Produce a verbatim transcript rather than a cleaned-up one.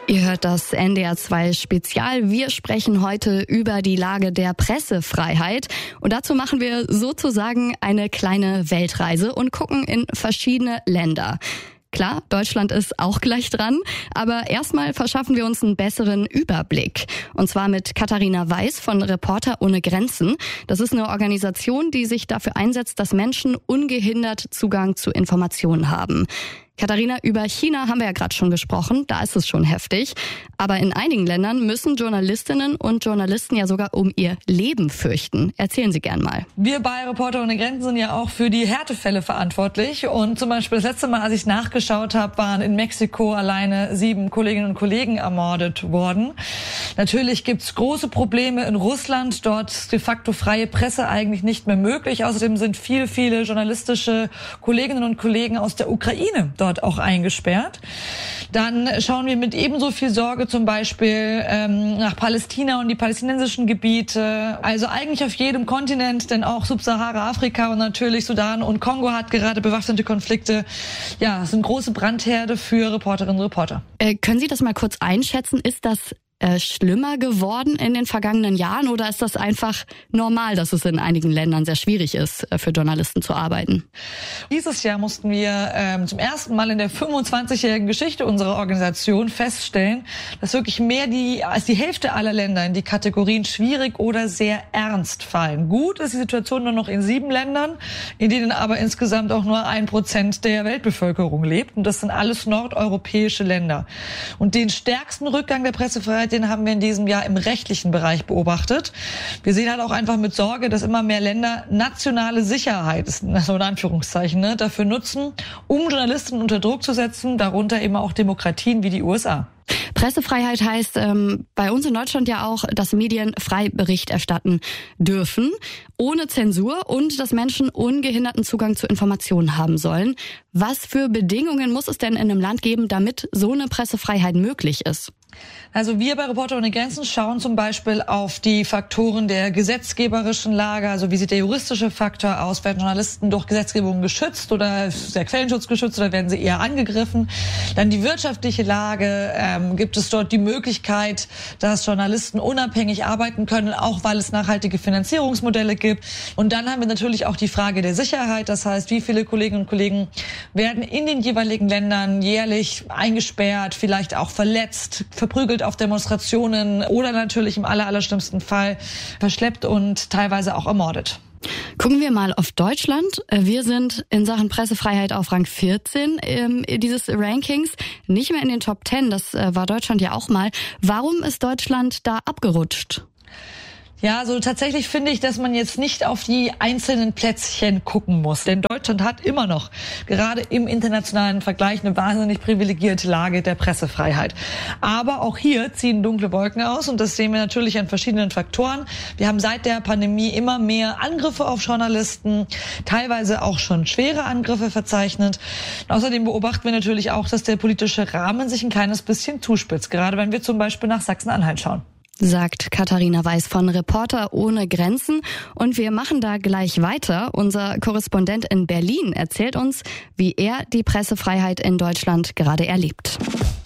Ihr hört das N D R zwei Spezial. Wir sprechen heute über die Lage der Pressefreiheit. Und dazu machen wir sozusagen eine kleine Weltreise und gucken in verschiedene Länder. Klar, Deutschland ist auch gleich dran, aber erstmal verschaffen wir uns einen besseren Überblick. Und zwar mit Katharina Weiß von Reporter ohne Grenzen. Das ist eine Organisation, die sich dafür einsetzt, dass Menschen ungehindert Zugang zu Informationen haben. Katharina, über China haben wir ja gerade schon gesprochen, da ist es schon heftig. Aber in einigen Ländern müssen Journalistinnen und Journalisten ja sogar um ihr Leben fürchten. Erzählen Sie gern mal. Wir bei Reporter ohne Grenzen sind ja auch für die Härtefälle verantwortlich. Und zum Beispiel das letzte Mal, als ich nachgeschaut habe, waren in Mexiko alleine sieben Kolleginnen und Kollegen ermordet worden. Natürlich gibt's große Probleme in Russland. Dort ist de facto freie Presse eigentlich nicht mehr möglich. Außerdem sind viel, viele journalistische Kolleginnen und Kollegen aus der Ukraine dort auch eingesperrt. Dann schauen wir mit ebenso viel Sorge zum Beispiel ähm, nach Palästina und die palästinensischen Gebiete. Also eigentlich auf jedem Kontinent, denn auch Subsahara-Afrika und natürlich Sudan und Kongo hat gerade bewaffnete Konflikte. Ja, es sind große Brandherde für Reporterinnen und Reporter. Äh, können Sie das mal kurz einschätzen? Ist das Äh, schlimmer geworden in den vergangenen Jahren oder ist das einfach normal, dass es in einigen Ländern sehr schwierig ist, für Journalisten zu arbeiten? Dieses Jahr mussten wir ähm, zum ersten Mal in der fünfundzwanzigjährigen Geschichte unserer Organisation feststellen, dass wirklich mehr die, als die Hälfte aller Länder in die Kategorien schwierig oder sehr ernst fallen. Gut ist die Situation nur noch in sieben Ländern, in denen aber insgesamt auch nur ein Prozent der Weltbevölkerung lebt. Und das sind alles nordeuropäische Länder. Und den stärksten Rückgang der Pressefreiheit, den haben wir in diesem Jahr im rechtlichen Bereich beobachtet. Wir sehen halt auch einfach mit Sorge, dass immer mehr Länder nationale Sicherheit, so in Anführungszeichen, ne, dafür nutzen, um Journalisten unter Druck zu setzen, darunter eben auch Demokratien wie die U S A. Pressefreiheit heißt ähm, bei uns in Deutschland ja auch, dass Medien frei Bericht erstatten dürfen, ohne Zensur und dass Menschen ungehinderten Zugang zu Informationen haben sollen. Was für Bedingungen muss es denn in einem Land geben, damit so eine Pressefreiheit möglich ist? Also wir bei Reporter ohne Grenzen schauen zum Beispiel auf die Faktoren der gesetzgeberischen Lage, also wie sieht der juristische Faktor aus, werden Journalisten durch Gesetzgebung geschützt oder ist der Quellenschutz geschützt oder werden sie eher angegriffen? Dann die wirtschaftliche Lage, ähm, gibt es dort die Möglichkeit, dass Journalisten unabhängig arbeiten können, auch weil es nachhaltige Finanzierungsmodelle gibt. Und dann haben wir natürlich auch die Frage der Sicherheit, das heißt, wie viele Kolleginnen und Kollegen werden in den jeweiligen Ländern jährlich eingesperrt, vielleicht auch verletzt, verprügelt auf Demonstrationen oder natürlich im aller, allerschlimmsten Fall verschleppt und teilweise auch ermordet. Gucken wir mal auf Deutschland. Wir sind in Sachen Pressefreiheit auf Rang vierzehn ähm, dieses Rankings, nicht mehr in den Top zehn, das äh, war Deutschland ja auch mal. Warum ist Deutschland da abgerutscht? Ja, also tatsächlich finde ich, dass man jetzt nicht auf die einzelnen Plätzchen gucken muss. Denn Deutschland hat immer noch, gerade im internationalen Vergleich, eine wahnsinnig privilegierte Lage der Pressefreiheit. Aber auch hier ziehen dunkle Wolken aus und das sehen wir natürlich an verschiedenen Faktoren. Wir haben seit der Pandemie immer mehr Angriffe auf Journalisten, teilweise auch schon schwere Angriffe verzeichnet. Und außerdem beobachten wir natürlich auch, dass der politische Rahmen sich ein kleines bisschen zuspitzt, gerade wenn wir zum Beispiel nach Sachsen-Anhalt schauen. Sagt Katharina Weiß von Reporter ohne Grenzen. Und wir machen da gleich weiter. Unser Korrespondent in Berlin erzählt uns, wie er die Pressefreiheit in Deutschland gerade erlebt.